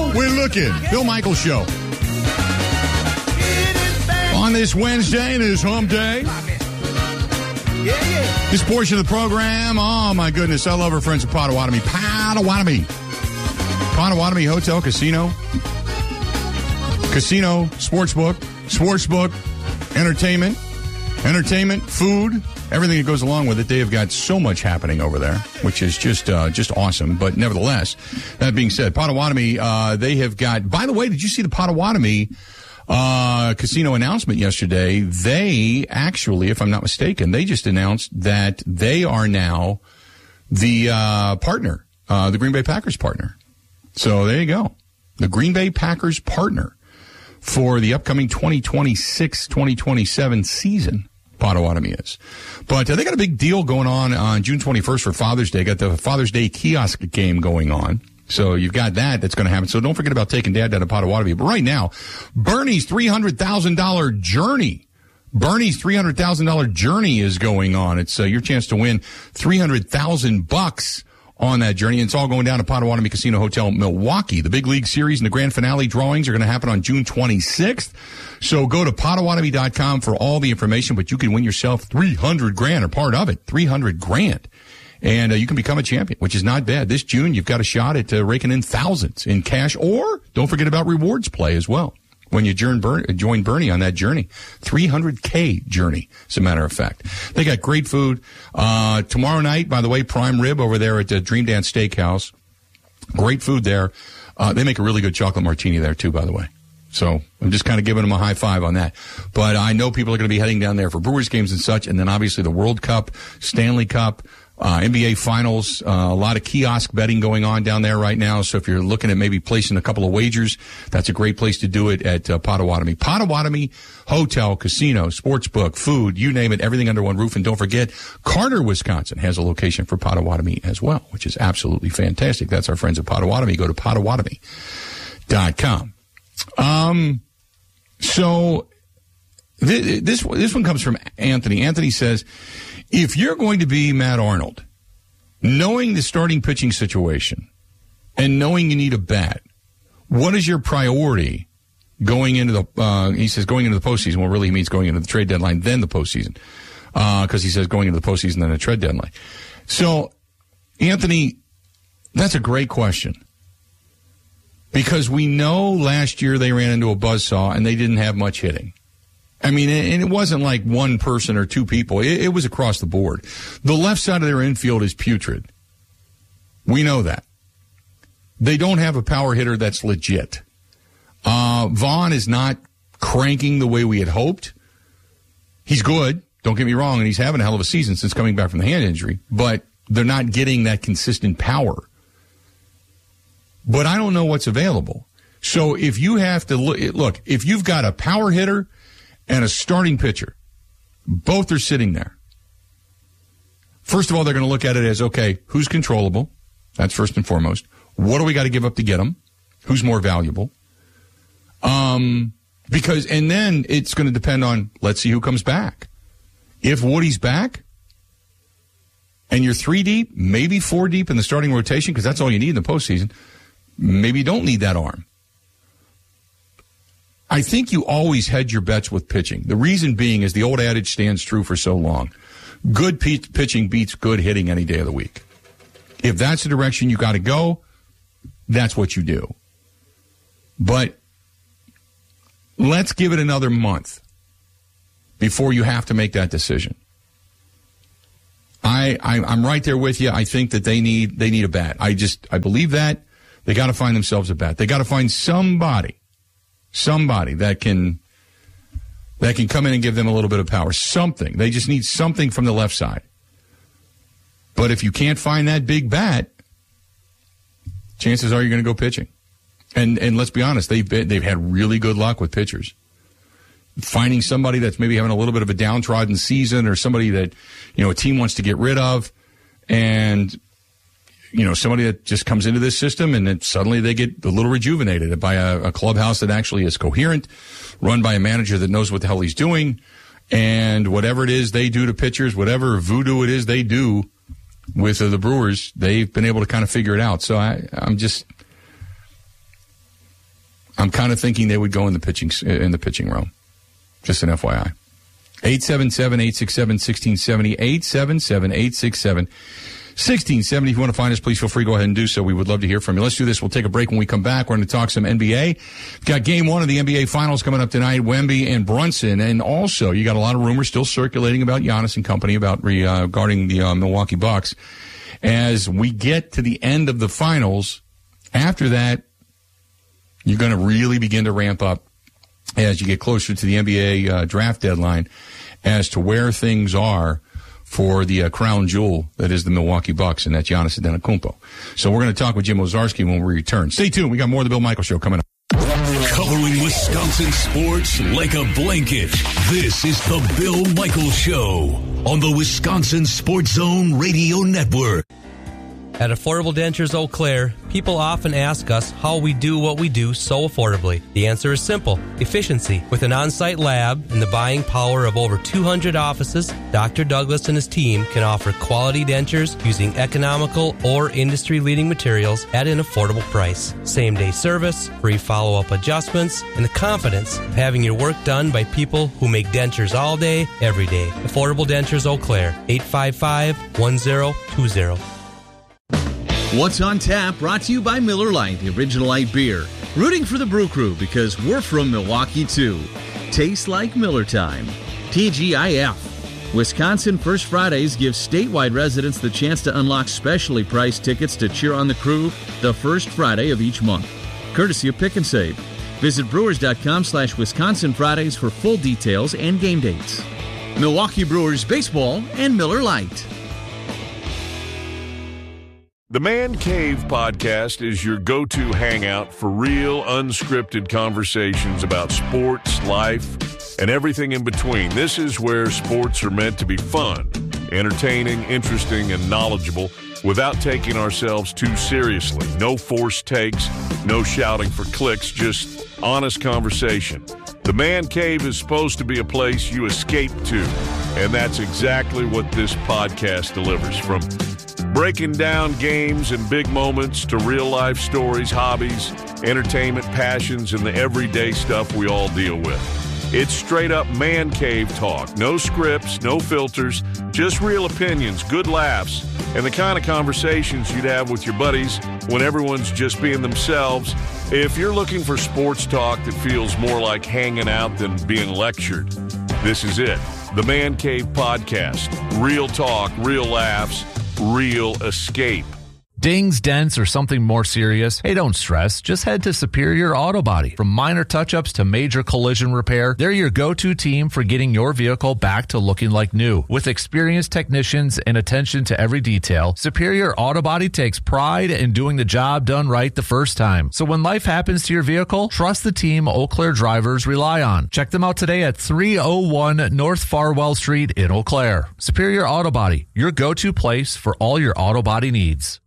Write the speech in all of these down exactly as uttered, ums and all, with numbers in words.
we're looking. Bill Michaels Show. On this Wednesday, this hump day. This portion of the program, oh my goodness, I love our friends at Potawatomi. Potawatomi. Potawatomi Hotel, Casino. Casino, sportsbook, sportsbook, entertainment, entertainment, food, everything that goes along with it. They have got so much happening over there, which is just uh, just awesome. But nevertheless, that being said, Potawatomi, uh, they have got, by the way, did you see the Potawatomi uh, casino announcement yesterday? They actually, if I'm not mistaken, they just announced that they are now the uh, partner, uh, the Green Bay Packers partner. So there you go. The Green Bay Packers partner for the upcoming twenty twenty-six twenty twenty-seven season. Potawatomi is. But uh, they got a big deal going on on June twenty-first for Father's Day. Got the Father's Day kiosk game going on. So you've got that that's going to happen. So don't forget about taking Dad down to Potawatomi. But right now, Bernie's three hundred thousand dollars journey. Bernie's three hundred thousand dollars journey is going on. It's uh, your chance to win three hundred thousand bucks on that journey. And it's all going down to Potawatomi Casino Hotel, Milwaukee. The Big League Series and the grand finale drawings are going to happen on June twenty-sixth. So go to Potawatomi dot com for all the information, but you can win yourself three hundred grand or part of it, three hundred grand. And uh, you can become a champion, which is not bad. This June, you've got a shot at uh, raking in thousands in cash, or don't forget about rewards play as well. When you join, Ber- join Bernie on that journey, three hundred K journey, as a matter of fact. They got great food. Uh, tomorrow night, by the way, prime rib over there at uh, Dream Dance Steakhouse. Great food there. Uh, they make a really good chocolate martini there too, by the way. So I'm just kind of giving them a high five on that. But I know people are going to be heading down there for Brewers games and such. And then obviously the World Cup, Stanley Cup, Uh, N B A Finals, uh, a lot of kiosk betting going on down there right now. So if you're looking at maybe placing a couple of wagers, that's a great place to do it at uh, Potawatomi. Potawatomi Hotel, Casino, Sportsbook, food, you name it, everything under one roof. And don't forget, Carter, Wisconsin has a location for Potawatomi as well, which is absolutely fantastic. That's our friends at Potawatomi. Go to Potawatomi dot com. Um, so th- this, this one comes from Anthony. Anthony says, if you're going to be Matt Arnold, knowing the starting pitching situation and knowing you need a bat, what is your priority going into the, uh, he says going into the postseason? Well, really he means going into the trade deadline, then the postseason. Uh, cause he says going into the postseason, then the trade deadline. So, Anthony, that's a great question. Because we know last year they ran into a buzzsaw and they didn't have much hitting. I mean, and it wasn't like one person or two people. It, it was across the board. The left side of their infield is putrid. We know that. They don't have a power hitter that's legit. Uh, Vaughn is not cranking the way we had hoped. He's good, don't get me wrong, and he's having a hell of a season since coming back from the hand injury, but they're not getting that consistent power. But I don't know what's available. So if you have to look, look, if you've got a power hitter and a starting pitcher, both are sitting there. First of all, they're going to look at it as, okay, who's controllable? That's first and foremost. What do we got to give up to get them? Who's more valuable? Um, because, and then it's going to depend on, let's see who comes back. If Woody's back and you're three deep, maybe four deep in the starting rotation, because that's all you need in the postseason, maybe you don't need that arm. I think you always hedge your bets with pitching. The reason being is the old adage stands true for so long. Good p- pitching beats good hitting any day of the week. If that's the direction you got to go, that's what you do. But let's give it another month before you have to make that decision. I, I I'm right there with you. I think that they need they need a bat. I just I believe that they got to find themselves a bat. They got to find somebody. Somebody that can that can come in and give them a little bit of power. Something. They just need something from the left side. But if you can't find that big bat, chances are you're going to go pitching. And and let's be honest, they've been, they've had really good luck with pitchers. Finding somebody that's maybe having a little bit of a downtrodden season, or somebody that, you know, a team wants to get rid of, and you know, somebody that just comes into this system and then suddenly they get a little rejuvenated by a, a clubhouse that actually is coherent, run by a manager that knows what the hell he's doing, and whatever it is they do to pitchers, whatever voodoo it is they do with uh, the Brewers, they've been able to kind of figure it out. So I, I'm just, I'm kind of thinking they would go in the pitching in the pitching row. Just an F Y I. eight seven seven, eight six seven, one six seven zero. eight seven seven, eight six seven, one six seven zero. If you want to find us, please feel free to go ahead and do so. We would love to hear from you. Let's do this. We'll take a break. When we come back, we're going to talk some N B A. We've got game one of the N B A Finals coming up tonight, Wemby and Brunson. And also, you got a lot of rumors still circulating about Giannis and company about re, uh, regarding the uh, Milwaukee Bucks. As we get to the end of the finals, after that, you're going to really begin to ramp up as you get closer to the N B A uh, draft deadline as to where things are for the uh, crown jewel that is the Milwaukee Bucks, and that's Giannis Antetokounmpo. So we're going to talk with Jim Ozarski when we return. Stay tuned. We got more of the Bill Michaels Show coming up. Covering Wisconsin sports like a blanket. This is the Bill Michaels Show on the Wisconsin Sports Zone Radio Network. At Affordable Dentures Eau Claire, people often ask us how we do what we do so affordably. The answer is simple: efficiency. With an on-site lab and the buying power of over two hundred offices, Doctor Douglas and his team can offer quality dentures using economical or industry-leading materials at an affordable price. Same-day service, free follow-up adjustments, and the confidence of having your work done by people who make dentures all day, every day. Affordable Dentures Eau Claire, eight five five, one zero two zero. What's on Tap, brought to you by Miller Lite, the original light beer. Rooting for the Brew Crew because we're from Milwaukee too. Tastes like Miller time. T G I F. Wisconsin First Fridays gives statewide residents the chance to unlock specially priced tickets to cheer on the Crew the first Friday of each month. Courtesy of Pick and Save. Visit brewers.com slash Wisconsin Fridays for full details and game dates. Milwaukee Brewers Baseball and Miller Lite. The Man Cave Podcast is your go-to hangout for real, unscripted conversations about sports, life, and everything in between. This is where sports are meant to be fun, entertaining, interesting, and knowledgeable without taking ourselves too seriously. No forced takes, no shouting for clicks, just honest conversation. The Man Cave is supposed to be a place you escape to, and that's exactly what this podcast delivers. From breaking down games and big moments to real-life stories, hobbies, entertainment, passions, and the everyday stuff we all deal with. It's straight-up man cave talk. No scripts, no filters, just real opinions, good laughs, and the kind of conversations you'd have with your buddies when everyone's just being themselves. If you're looking for sports talk that feels more like hanging out than being lectured, this is it. The Man Cave Podcast. Real talk, real laughs, real escape. Dings, dents, or something more serious? Hey, don't stress. Just head to Superior Auto Body. From minor touch-ups to major collision repair, they're your go-to team for getting your vehicle back to looking like new. With experienced technicians and attention to every detail, Superior Auto Body takes pride in doing the job done right the first time. So when life happens to your vehicle, trust the team Eau Claire drivers rely on. Check them out today at three oh one North Farwell Street in Eau Claire. Superior Auto Body, your go-to place for all your auto body needs.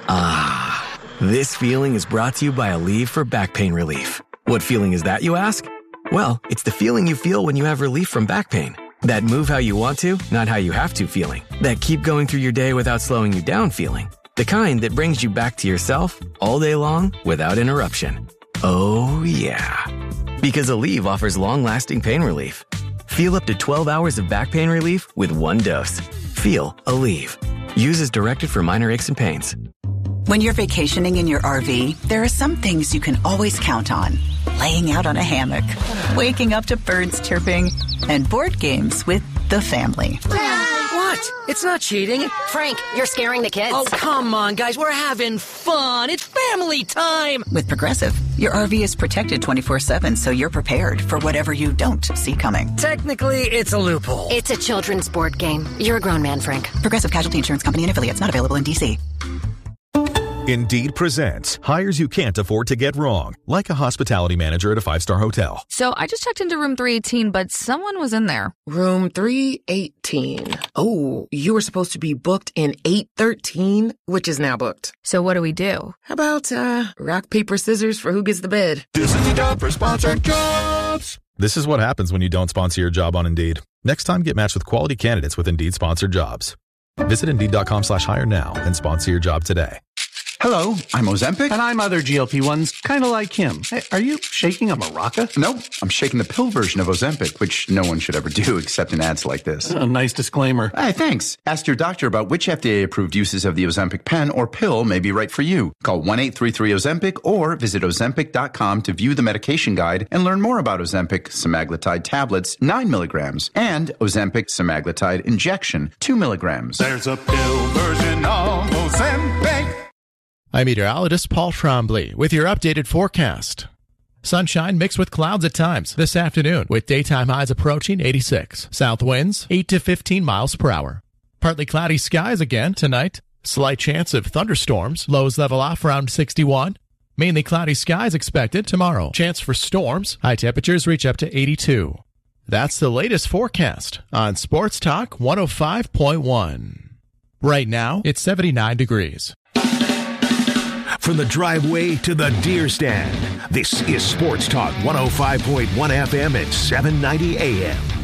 Ah, this feeling is brought to you by Aleve for back pain relief. What feeling is that, you ask? Well, it's the feeling you feel when you have relief from back pain. That move how you want to, not how you have to feeling. That keep going through your day without slowing you down feeling. The kind that brings you back to yourself all day long without interruption. Oh, yeah. Because Aleve offers long-lasting pain relief. Feel up to twelve hours of back pain relief with one dose. Feel Aleve. Use as directed for minor aches and pains. When you're vacationing in your R V, there are some things you can always count on. Laying out on a hammock, waking up to birds chirping, and board games with the family. What? It's not cheating. Frank, you're scaring the kids. Oh, come on, guys. We're having fun. It's family time. With Progressive, your R V is protected twenty-four seven, so you're prepared for whatever you don't see coming. Technically, it's a loophole. It's a children's board game. You're a grown man, Frank. Progressive Casualty Insurance Company and affiliates, not available in D C. Indeed presents hires you can't afford to get wrong, like a hospitality manager at a five-star hotel. So I just checked into room three eighteen, but someone was in there. Room three eighteen. Oh, you were supposed to be booked in eight thirteen, which is now booked. So what do we do? How about uh, rock, paper, scissors for who gets the bed? This is the job for sponsored jobs. This is what happens when you don't sponsor your job on Indeed. Next time, get matched with quality candidates with Indeed sponsored jobs. Visit Indeed.com slash hire now and sponsor your job today. Hello, I'm Ozempic. And I'm other G L P ones, kind of like him. Hey, are you shaking a maraca? Nope, I'm shaking the pill version of Ozempic, which no one should ever do except in ads like this. A nice disclaimer. Hey, thanks. Ask your doctor about which F D A-approved uses of the Ozempic pen or pill may be right for you. Call one eight three three Ozempic or visit ozempic dot com to view the medication guide and learn more about Ozempic semaglutide tablets, nine milligrams, and Ozempic semaglutide injection, two milligrams. There's a pill version of Ozempic. I'm meteorologist Paul Trombley with your updated forecast. Sunshine mixed with clouds at times this afternoon with daytime highs approaching eighty-six. South winds eight to fifteen miles per hour. Partly cloudy skies again tonight. Slight chance of thunderstorms. Lows level off around sixty-one. Mainly cloudy skies expected tomorrow. Chance for storms. High temperatures reach up to eighty-two. That's the latest forecast on Sports Talk one oh five point one. Right now, it's seventy-nine degrees. From the driveway to the deer stand, this is Sports Talk one oh five point one F M and seven ninety A M.